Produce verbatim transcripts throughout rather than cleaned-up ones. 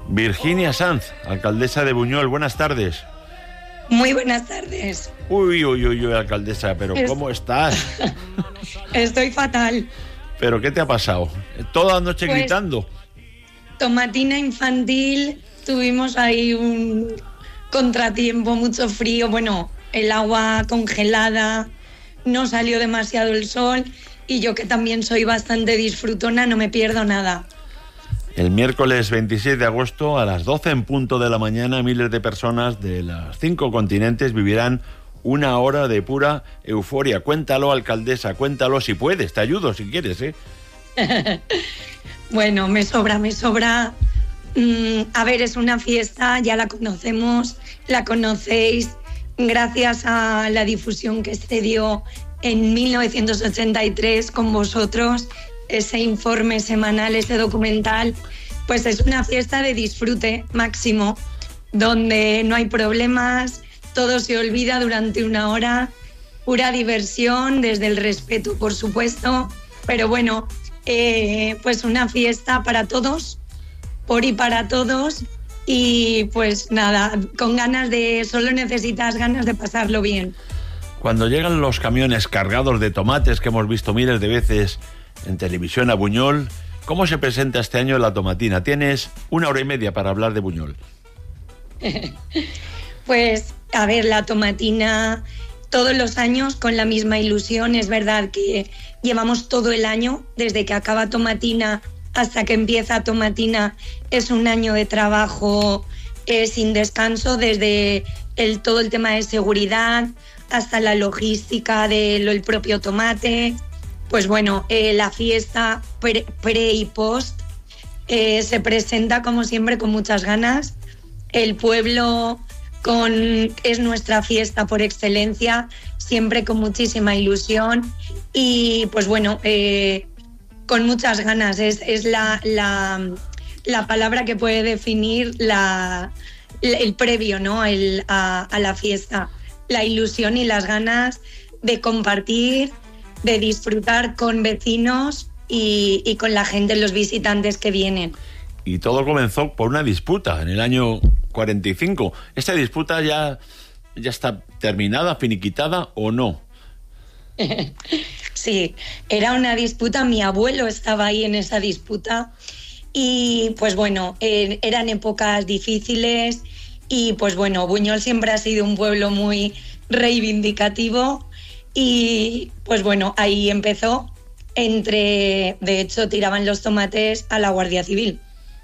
Virginia Sanz, alcaldesa de Buñol, buenas tardes. Muy buenas tardes. Uy, uy, uy, uy, alcaldesa, pero es... ¿cómo estás? Estoy fatal. ¿Pero qué te ha pasado? Toda la noche pues, gritando. Tomatina infantil, tuvimos ahí un contratiempo, mucho frío, bueno, el agua congelada, no salió demasiado el sol y yo que también soy bastante disfrutona, no me pierdo nada. El miércoles veintiséis de agosto a las doce en punto de la mañana, miles de personas de los cinco continentes vivirán una hora de pura euforia. Cuéntalo, alcaldesa, cuéntalo si puedes, te ayudo si quieres, ¿eh? Bueno, me sobra, me sobra. Mm, a ver, es una fiesta, ya la conocemos, la conocéis gracias a la difusión que se dio en mil novecientos ochenta y tres con vosotros, ese informe semanal, ese documental. Pues es una fiesta de disfrute máximo, donde no hay problemas, todo se olvida durante una hora, pura diversión, desde el respeto, por supuesto, pero bueno, eh, pues una fiesta para todos, por y para todos, y pues nada, con ganas de, solo necesitas ganas de pasarlo bien. Cuando llegan los camiones cargados de tomates que hemos visto miles de veces en televisión a Buñol, ¿cómo se presenta este año la tomatina? Tienes una hora y media para hablar de Buñol. Pues, a ver, la tomatina todos los años con la misma ilusión. Es verdad que llevamos todo el año, desde que acaba tomatina hasta que empieza tomatina, es un año de trabajo eh, sin descanso, desde el, todo el tema de seguridad hasta la logística del propio tomate. Pues bueno, eh, la fiesta pre, pre y post eh, se presenta como siempre con muchas ganas. El pueblo con, es nuestra fiesta por excelencia, siempre con muchísima ilusión y pues bueno, eh, con muchas ganas. Es, es la, la, la palabra que puede definir la, el previo, ¿no? el, a, a la fiesta. La ilusión y las ganas de compartir, de disfrutar con vecinos y, y con la gente, los visitantes que vienen. Y todo comenzó por una disputa en el año cuarenta y cinco. ¿Esta disputa ya, ya está terminada, finiquitada o no? Sí, era una disputa, mi abuelo estaba ahí en esa disputa y pues bueno, eh, eran épocas difíciles y pues bueno, Buñol siempre ha sido un pueblo muy reivindicativo. Y pues bueno, ahí empezó, entre, de hecho tiraban los tomates a la Guardia Civil.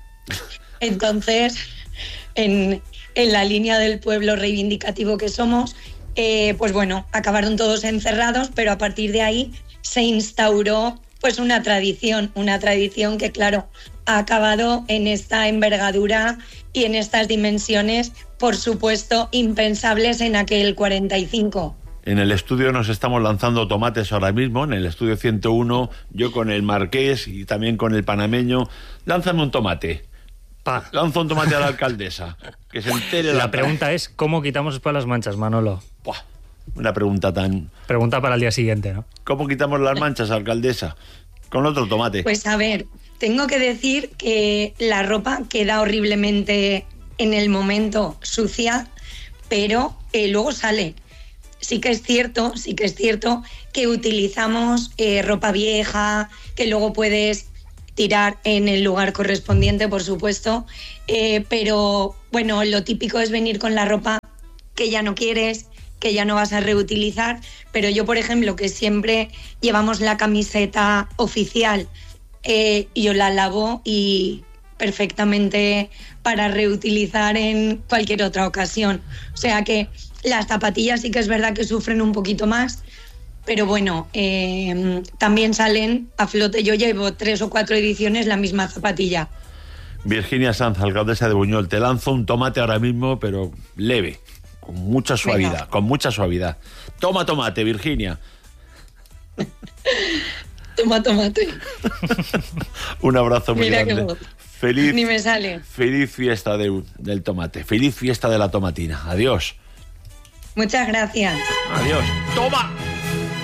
Entonces, en, en la línea del pueblo reivindicativo que somos, eh, pues bueno, acabaron todos encerrados, pero a partir de ahí se instauró pues una tradición, una tradición que claro, ha acabado en esta envergadura y en estas dimensiones, por supuesto, impensables en aquel cuarenta y cinco. En el estudio nos estamos lanzando tomates ahora mismo, en el estudio ciento uno, yo con el marqués y también con el panameño. Lánzame un tomate. Pa. Lanza un tomate a la alcaldesa, que se entere. La, la pregunta es, ¿cómo quitamos después las manchas, Manolo? Buah, una pregunta tan... Pregunta para el día siguiente, ¿no? ¿Cómo quitamos las manchas, alcaldesa? Con otro tomate. Pues a ver, tengo que decir que la ropa queda horriblemente en el momento sucia, pero eh, luego sale. Sí que es cierto, sí que es cierto que utilizamos eh, ropa vieja, que luego puedes tirar en el lugar correspondiente, por supuesto, eh, pero bueno, lo típico es venir con la ropa que ya no quieres, que ya no vas a reutilizar, pero yo, por ejemplo, que siempre llevamos la camiseta oficial, eh, yo la lavo y perfectamente para reutilizar en cualquier otra ocasión. O sea que las zapatillas sí que es verdad que sufren un poquito más, pero bueno, eh, también salen a flote. Yo llevo tres o cuatro ediciones la misma zapatilla. Virginia Sanz, alcaldesa de Buñol, te lanzo un tomate ahora mismo, pero leve, con mucha suavidad, Venga. con mucha suavidad. Toma tomate, Virginia. Toma tomate. Un abrazo muy Mira grande. Feliz, Ni me sale. Feliz fiesta de, del tomate, feliz fiesta de la tomatina. Adiós. Muchas gracias. Adiós. ¡Toma!